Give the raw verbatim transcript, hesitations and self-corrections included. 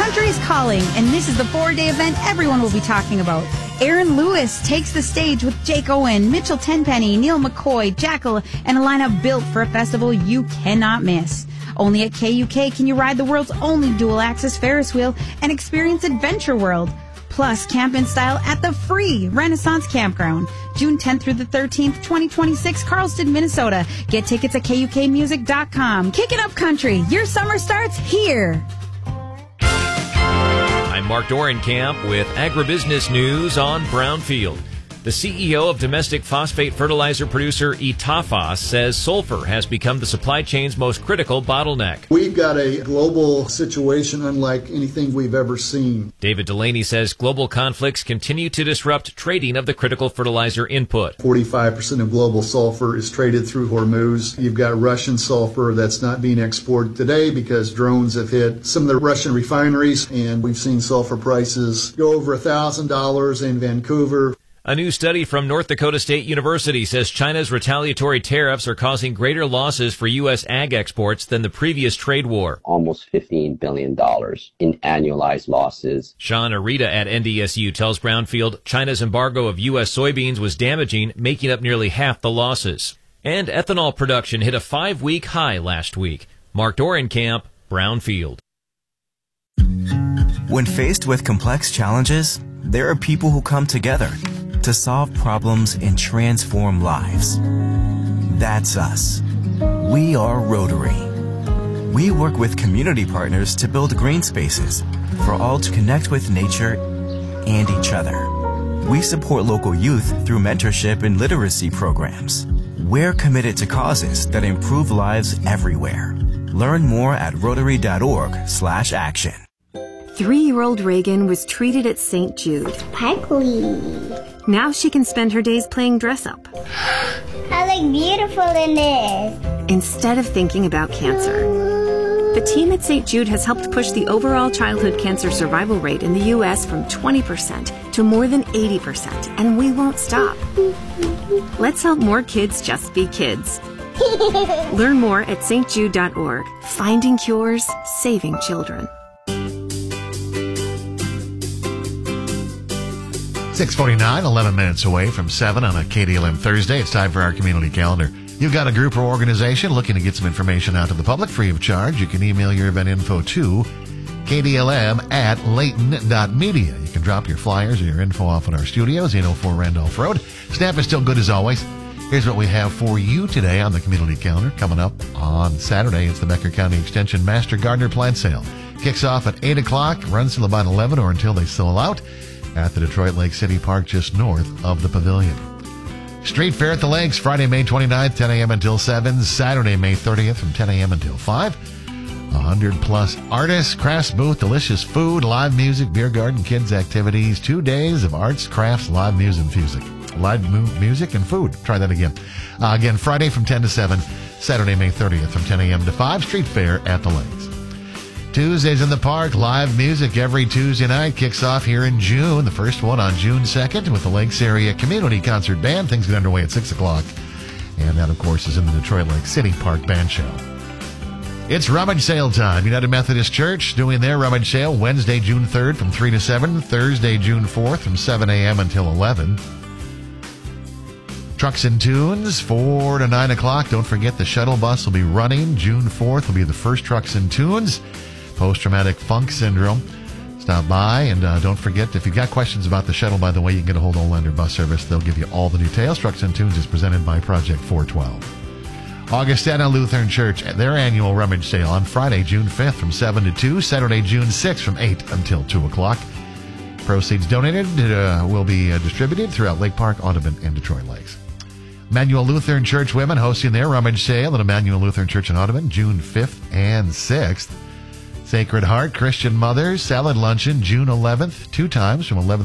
Country's calling, and this is the four-day event everyone will be talking about. Aaron Lewis takes the stage with Jake Owen, Mitchell Tenpenny, Neil McCoy, Jackal, and a lineup built for a festival you cannot miss. Only at K U K can you ride the world's only dual-axis Ferris wheel and experience Adventure World. Plus, camp in style at the free Renaissance Campground. June tenth through the thirteenth, twenty twenty-six, Carlston, Minnesota. Get tickets at K U K music dot com. Kick it up, country. Your summer starts here. I'm Mark Dorenkamp with Agribusiness News on Brownfield. The C E O of domestic phosphate fertilizer producer Itafos says sulfur has become the supply chain's most critical bottleneck. We've got a global situation unlike anything we've ever seen. David Delaney says global conflicts continue to disrupt trading of the critical fertilizer input. forty-five percent of global sulfur is traded through Hormuz. You've got Russian sulfur that's not being exported today because drones have hit some of the Russian refineries, and we've seen sulfur prices go over one thousand dollars in Vancouver. A new study from North Dakota State University says China's retaliatory tariffs are causing greater losses for U S ag exports than the previous trade war. Almost fifteen billion dollars in annualized losses. Sean Arita at N D S U tells Brownfield China's embargo of U S soybeans was damaging, making up nearly half the losses. And ethanol production hit a five-week high last week. Mark Dorenkamp, Brownfield. When faced with complex challenges, there are people who come together to solve problems and transform lives. That's us. We are Rotary. We work with community partners to build green spaces for all to connect with nature and each other. We support local youth through mentorship and literacy programs. We're committed to causes that improve lives everywhere. Learn more at rotary.org slash action. Three-year-old Reagan was treated at Saint Jude. Sparkly. Now she can spend her days playing dress-up. I look beautiful in this. Instead of thinking about cancer. The team at Saint Jude has helped push the overall childhood cancer survival rate in the U S from twenty percent to more than eighty percent, and we won't stop. Let's help more kids just be kids. Learn more at S T jude dot org. Finding cures, saving children. six forty-nine, eleven minutes away from seven on a K D L M Thursday. It's time for our community calendar. You've got a group or organization looking to get some information out to the public free of charge. You can email your event info to K D L M at layton dot media. You can drop your flyers or your info off at our studios, eight oh four Randolph Road. Snap is still good as always. Here's what we have for you today on the community calendar. Coming up on Saturday, it's the Becker County Extension Master Gardener Plant Sale. Kicks off at eight o'clock, runs till about eleven or until they sell out at the Detroit Lake City Park just north of the Pavilion. Street Fair at the Lakes, Friday, May twenty-ninth, ten a.m. until seven. Saturday, May thirtieth from ten a.m. until five. one hundred plus artists, crafts booth, delicious food, live music, beer garden, kids activities. Two days of arts, crafts, live music, music. Live mu- music and food. Try that again. Uh, again, Friday from ten to seven. Saturday, May thirtieth from ten a.m. to five. Street Fair at the Lakes. Tuesdays in the Park, live music every Tuesday night kicks off here in June. The first one on June second with the Lakes Area Community Concert Band. Things get underway at six o'clock. And that, of course, is in the Detroit Lake City Park Band Show. It's rummage sale time. United Methodist Church doing their rummage sale Wednesday, June third from three to seven. Thursday, June fourth from seven a.m. until eleven. Trucks and Tunes, four to nine o'clock. Don't forget the shuttle bus will be running. June fourth will be the first Trucks and Tunes. Post-traumatic funk syndrome. Stop by, and uh, don't forget, if you've got questions about the shuttle, by the way, you can get a hold of Olander Bus Service. They'll give you all the details. Trucks and Tunes is presented by Project four twelve. Augustana Lutheran Church, their annual rummage sale on Friday, June fifth from seven to two. Saturday, June sixth from eight until two o'clock. Proceeds donated uh, will be uh, distributed throughout Lake Park, Audubon, and Detroit Lakes. Emmanuel Lutheran Church women hosting their rummage sale at Emmanuel Lutheran Church in Audubon, June fifth and sixth. Sacred Heart Christian Mothers Salad Luncheon, June eleventh, two times from eleven